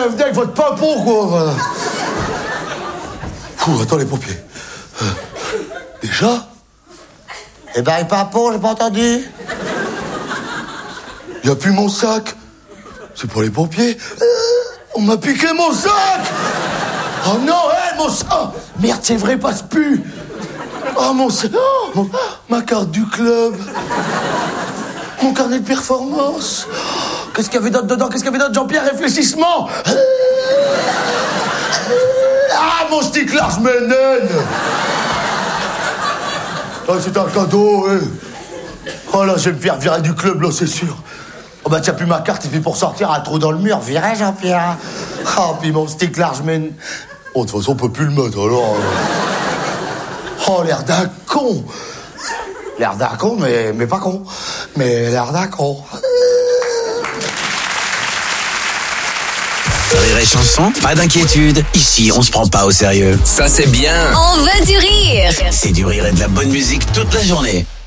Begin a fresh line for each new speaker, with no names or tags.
venez avec votre papon, quoi. Voilà. Attends, les pompiers. Déjà?
Eh ben, les papons, j'ai pas entendu.
Y a plus mon sac. C'est pour les pompiers. On m'a piqué mon sac. Oh non, mon sac. Merde, c'est vrai, passe plus. Oh, mon sac. Oh, ma carte du club. Mon carnet de performance. Qu'est-ce qu'il y avait d'autre dedans? Qu'est-ce qu'il y avait d'autre, Jean-Pierre? Réfléchissement. Ah, mon stick large menen. Oh, c'est un cadeau, hein. Oh là, je vais me faire virer du club, là, c'est sûr. Oh bah, tiens, plus ma carte, et puis pour sortir, un trou dans le mur. Virez, Jean-Pierre. Oh, puis mon stick large mène. Oh, de toute façon, on peut plus le mettre, alors. Oh, l'air d'un con. L'air d'un con, mais pas con. Mais l'air d'un con.
Rire et chanson, pas d'inquiétude. Ici, on se prend pas au sérieux.
Ça, c'est bien.
On veut du rire.
C'est du rire et de la bonne musique toute la journée.